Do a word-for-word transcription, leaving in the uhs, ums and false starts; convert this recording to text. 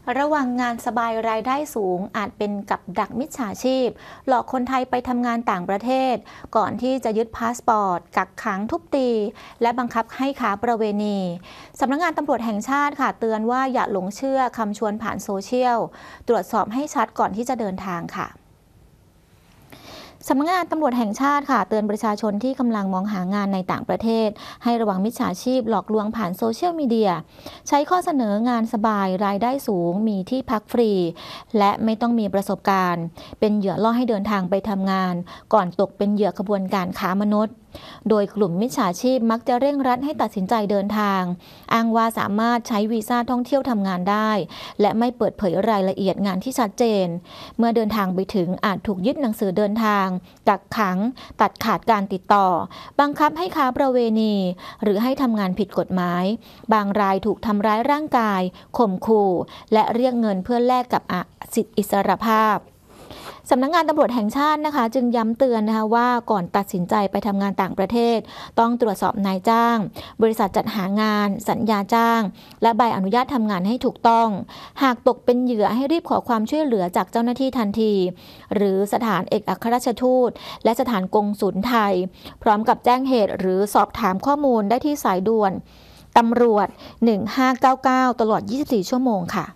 ระวังงานสบายรายได้สูงอาจเป็นกับดักมิจฉาชีพหลอกคนไทยไปทำงานต่างประเทศก่อนที่จะยึดพาสปอร์ตกักขังทุบตีและบังคับให้ค้าประเวณีสำนักงานตำรวจแห่งชาติค่ะเตือนว่าอย่าหลงเชื่อคำชวนผ่านโซเชียลตรวจสอบให้ชัดก่อนที่จะเดินทางค่ะสำนักงานตำรวจแห่งชาติค่ะเตือนประชาชนที่กำลังมองหางานในต่างประเทศให้ระวังมิจฉาชีพหลอกลวงผ่านโซเชียลมีเดียใช้ข้อเสนองานสบายรายได้สูงมีที่พักฟรีและไม่ต้องมีประสบการณ์เป็นเหยื่อล่อให้เดินทางไปทำงานก่อนตกเป็นเหยื่อกระบวนการค้ามนุษย์โดยกลุ่มมิจฉาชีพมักจะเร่งรัดให้ตัดสินใจเดินทางอ้างว่าสามารถใช้วีซ่าท่องเที่ยวทำงานได้และไม่เปิดเผยรายละเอียดงานที่ชัดเจนเมื่อเดินทางไปถึงอาจถูกยึดหนังสือเดินทางกักขังตัดขาดการติดต่อบังคับให้ค้าประเวณีหรือให้ทำงานผิดกฎหมายบางรายถูกทำร้ายร่างกายข่มขู่และเรียกเงินเพื่อแลกกับสิทธิอิสรภาพสำนักงานตำรวจแห่งชาตินะคะจึงย้ำเตือนนะคะว่าก่อนตัดสินใจไปทำงานต่างประเทศต้องตรวจสอบนายจ้างบริษัทจัดหางานสัญญาจ้างและใบอนุญาตทำงานให้ถูกต้องหากตกเป็นเหยื่อให้รีบขอความช่วยเหลือจากเจ้าหน้าที่ทันทีหรือสถานเอกอัครราชทูตและสถานกงสุลไทยพร้อมกับแจ้งเหตุหรือสอบถามข้อมูลได้ที่สายด่วนตำรวจหนึ่งห้าเก้าเก้าตลอดยี่สิบสี่ชั่วโมงค่ะ